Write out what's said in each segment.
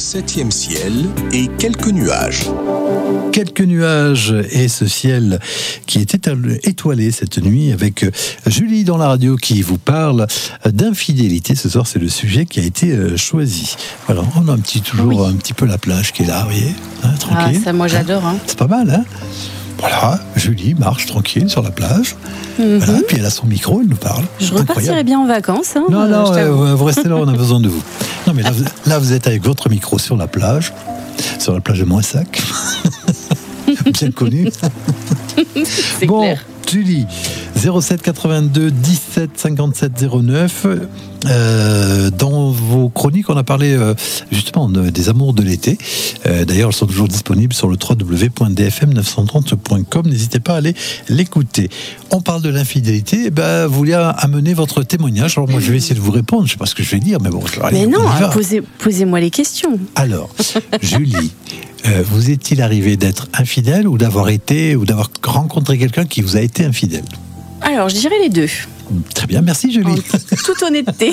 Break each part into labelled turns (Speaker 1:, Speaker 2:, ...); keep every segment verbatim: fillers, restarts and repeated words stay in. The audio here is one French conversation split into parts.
Speaker 1: Septième ciel et quelques nuages.
Speaker 2: Quelques nuages et ce ciel qui était étoilé cette nuit avec Julie dans la radio qui vous parle d'infidélité. Ce soir, c'est le sujet qui a été choisi. Alors, on a un petit, toujours oui. un petit peu la plage qui est là, vous voyez, hein, tranquille.
Speaker 3: Ah, ça, moi, j'adore. Hein.
Speaker 2: C'est pas mal, hein. Voilà, Julie marche tranquille sur la plage. Mm-hmm. Voilà, puis elle a son micro, elle nous parle.
Speaker 3: Je repartirai bien en vacances. Hein,
Speaker 2: non, non, euh, vous restez là, on a besoin de vous. Non, mais là, vous, là, vous êtes avec votre micro sur la plage, sur la plage de Moissac. Bien connu.
Speaker 3: C'est
Speaker 2: bon,
Speaker 3: clair.
Speaker 2: Julie, zéro sept quatre-vingt-deux dix-sept cinquante-sept zéro neuf. Euh, dans vos chroniques, on a parlé euh, justement de, des amours de l'été. Euh, d'ailleurs, elles sont toujours disponibles sur le w w w point d f m neuf cent trente point com. N'hésitez pas à aller l'écouter. On parle de l'infidélité. Eh ben, vous vouliez amener votre témoignage. Alors moi, je vais essayer de vous répondre. Je ne sais pas ce que je vais dire, mais bon.
Speaker 3: Allez, mais non, posez, posez-moi les questions.
Speaker 2: Alors, Julie. Euh, vous est-il arrivé d'être infidèle ou d'avoir été ou d'avoir rencontré quelqu'un qui vous a été infidèle?
Speaker 3: Alors, je dirais les deux.
Speaker 2: Très bien, merci Julie.
Speaker 3: En toute honnêteté.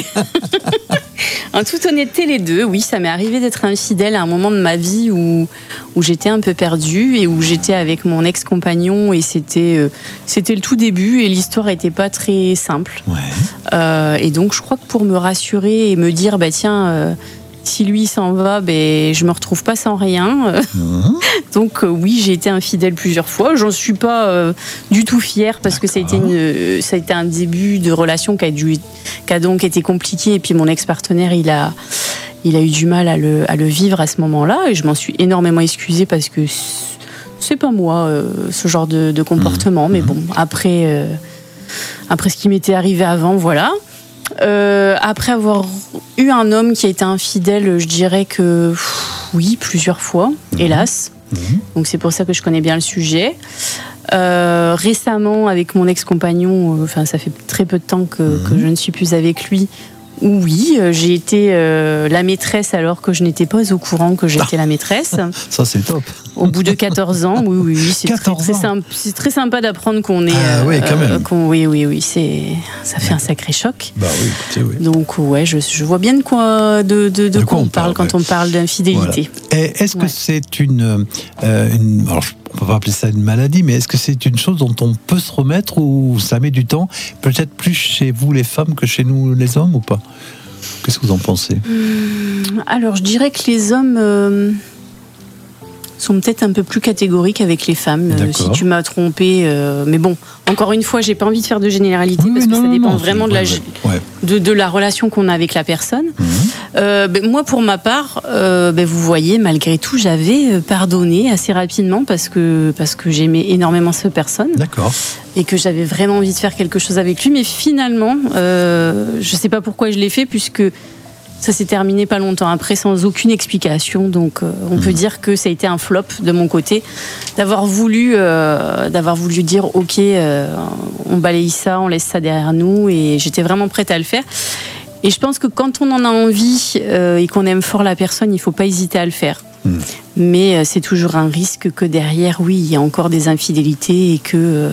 Speaker 3: En toute honnêteté, les deux. Oui, ça m'est arrivé d'être infidèle à un moment de ma vie où, où j'étais un peu perdue et où j'étais avec mon ex-compagnon et c'était, euh, c'était le tout début et l'histoire n'était pas très simple.
Speaker 2: Ouais.
Speaker 3: Euh, et donc, je crois que pour me rassurer et me dire, bah tiens... Euh, si lui s'en va, ben, je me retrouve pas sans rien. Mmh. Donc euh, oui, j'ai été infidèle plusieurs fois. J'en suis pas euh, du tout fière parce D'accord. que ça a, été une, euh, ça a été un début de relation qui a, dû, qui a donc été compliqué. Et puis mon ex-partenaire, il a, il a eu du mal à le, à le vivre à ce moment-là. Et je m'en suis énormément excusée parce que c'est pas moi, euh, ce genre de, de comportement. Mmh. Mais bon, après, euh, après ce qui m'était arrivé avant, voilà. Euh, après avoir eu un homme qui a été infidèle, je dirais que pff, oui, plusieurs fois, mmh. hélas. Mmh. Donc c'est pour ça que je connais bien le sujet. Euh, récemment, avec mon ex-compagnon, enfin euh, ça fait très peu de temps que, mmh. que je ne suis plus avec lui. Oui, j'ai été euh, la maîtresse alors que je n'étais pas au courant que j'étais ah. la maîtresse.
Speaker 2: Ça, c'est top.
Speaker 3: Au bout de quatorze ans, oui, oui, oui c'est, très, très sympa, c'est très sympa d'apprendre qu'on est...
Speaker 2: Ah, euh, oui, quand même.
Speaker 3: Qu'on, oui, oui, oui, c'est, ça fait un sacré choc.
Speaker 2: Bah oui, écoutez, oui.
Speaker 3: Donc, ouais, je, je vois bien de quoi, de, de, de, de quoi on parle, parle quand ouais. on parle d'infidélité.
Speaker 2: Voilà. Et est-ce que ouais. c'est une, euh, une... Alors, on ne peut pas appeler ça une maladie, mais est-ce que c'est une chose dont on peut se remettre ou ça met du temps? Peut-être plus chez vous les femmes que chez nous les hommes ou pas? Qu'est-ce que vous en pensez?
Speaker 3: Hum, alors, je dirais que les hommes euh, sont peut-être un peu plus catégoriques avec les femmes. Euh, si tu m'as trompé, euh, mais bon, encore une fois, j'ai pas envie de faire de généralité oui, parce non, que ça dépend non, vraiment de la, ouais, ouais. De, de la relation qu'on a avec la personne. Mmh. Euh, ben, moi, pour ma part, euh, ben, vous voyez, malgré tout, j'avais pardonné assez rapidement parce que, parce que j'aimais énormément cette personne.
Speaker 2: D'accord.
Speaker 3: Et que j'avais vraiment envie de faire quelque chose avec lui. Mais finalement, euh, je ne sais pas pourquoi je l'ai fait, puisque ça s'est terminé pas longtemps après, sans aucune explication. Donc, euh, on mmh. peut dire que ça a été un flop de mon côté, d'avoir voulu, euh, d'avoir voulu dire, OK, euh, on balaye ça, on laisse ça derrière nous. Et j'étais vraiment prête à le faire. Et je pense que quand on en a envie euh, et qu'on aime fort la personne, il ne faut pas hésiter à le faire. Mmh. Mais euh, c'est toujours un risque que derrière, oui, il y a encore des infidélités et que euh,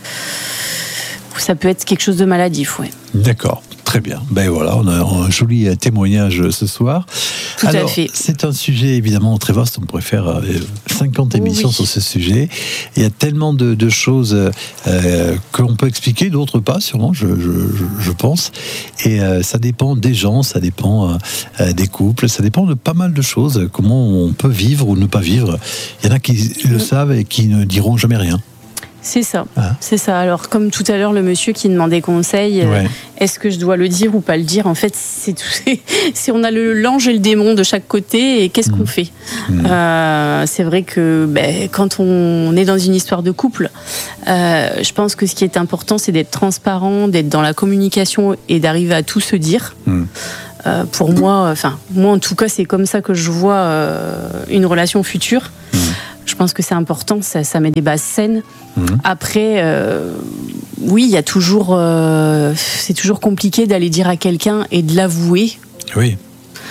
Speaker 3: ça peut être quelque chose de maladif. Ouais.
Speaker 2: D'accord. Très bien. Ben voilà, on a un joli témoignage ce soir.
Speaker 3: Tout
Speaker 2: Alors,
Speaker 3: à fait.
Speaker 2: C'est un sujet évidemment très vaste. On pourrait faire cinquante émissions oui. sur ce sujet. Il y a tellement de, de choses euh, qu'on peut expliquer, d'autres pas, sûrement, je, je, je pense. Et euh, ça dépend des gens, ça dépend euh, des couples, ça dépend de pas mal de choses. Comment on peut vivre ou ne pas vivre. Il y en a qui le oui. savent et qui ne diront jamais rien.
Speaker 3: C'est ça, ah. c'est ça. Alors, comme tout à l'heure, le monsieur qui demandait conseil, ouais. euh, est-ce que je dois le dire ou pas le dire? En fait, c'est tout. C'est, c'est, on a le, l'ange et le démon de chaque côté, et qu'est-ce mmh. qu'on fait mmh. euh, C'est vrai que ben, quand on est dans une histoire de couple, euh, je pense que ce qui est important, c'est d'être transparent, d'être dans la communication et d'arriver à tout se dire. Mmh. Euh, pour moi, enfin, moi en tout cas, c'est comme ça que je vois euh, une relation future. Mmh. Je pense que c'est important, ça, ça met des bases saines. Mmh. Après, euh, oui, il y a toujours, euh, c'est toujours compliqué d'aller dire à quelqu'un et de l'avouer.
Speaker 2: Oui.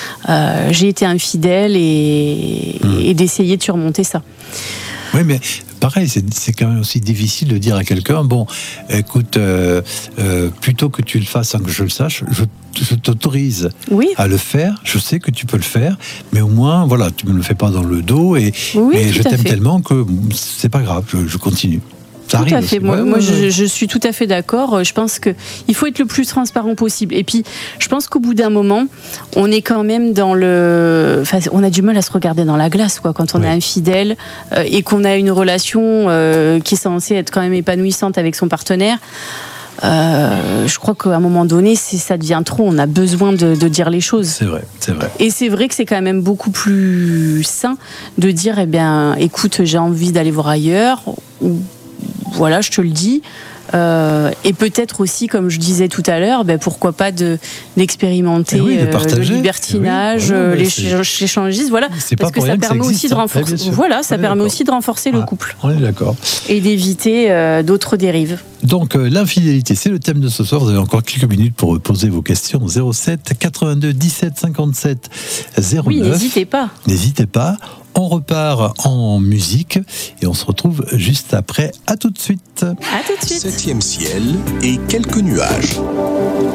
Speaker 3: Euh, j'ai été infidèle et, mmh. et d'essayer de surmonter ça.
Speaker 2: Oui, mais pareil, c'est, c'est quand même aussi difficile de dire à quelqu'un, bon, écoute, euh, euh, plutôt que tu le fasses sans que je le sache, je, je t'autorise
Speaker 3: oui.
Speaker 2: à le faire. Je sais que tu peux le faire, mais au moins, voilà, tu me le fais pas dans le dos et,
Speaker 3: oui,
Speaker 2: et je t'aime
Speaker 3: fait.
Speaker 2: tellement que c'est pas grave, je, je continue. Ça
Speaker 3: tout
Speaker 2: arrive
Speaker 3: à fait.
Speaker 2: aussi.
Speaker 3: Moi,
Speaker 2: ouais,
Speaker 3: moi
Speaker 2: ouais,
Speaker 3: je,
Speaker 2: ouais.
Speaker 3: je suis tout à fait d'accord. Je pense que il faut être le plus transparent possible. Et puis, je pense qu'au bout d'un moment, on est quand même dans le. Enfin, on a du mal à se regarder dans la glace, quoi, quand on
Speaker 2: ouais.
Speaker 3: est infidèle euh, et qu'on a une relation euh, qui est censée être quand même épanouissante avec son partenaire. Euh, je crois qu'à un moment donné, c'est, ça devient trop. On a besoin de, de dire les choses.
Speaker 2: C'est vrai, c'est vrai.
Speaker 3: Et c'est vrai que c'est quand même beaucoup plus sain de dire, eh bien, écoute, j'ai envie d'aller voir ailleurs. Ou, voilà, je te le dis. Euh, et peut-être aussi, comme je disais tout à l'heure, ben pourquoi pas de, d'expérimenter
Speaker 2: oui, de
Speaker 3: euh, le libertinage,
Speaker 2: oui, oui,
Speaker 3: l'échangisme, l'échangisme, voilà,
Speaker 2: c'est
Speaker 3: parce
Speaker 2: pas
Speaker 3: que ça
Speaker 2: que
Speaker 3: permet
Speaker 2: ça
Speaker 3: aussi
Speaker 2: existe,
Speaker 3: de renforcer,
Speaker 2: hein.
Speaker 3: voilà, ça permet
Speaker 2: d'accord.
Speaker 3: aussi de renforcer
Speaker 2: ah,
Speaker 3: le couple.
Speaker 2: On est d'accord.
Speaker 3: Et d'éviter euh, d'autres dérives.
Speaker 2: Donc euh, l'infidélité, c'est le thème de ce soir. Vous avez encore quelques minutes pour poser vos questions. zéro sept quatre-vingt-deux dix-sept cinquante-sept zéro neuf.
Speaker 3: Oui, n'hésitez pas.
Speaker 2: N'hésitez pas. On repart en musique et on se retrouve juste après. À tout de suite.
Speaker 3: À tout de suite.
Speaker 1: Septième ciel et quelques nuages.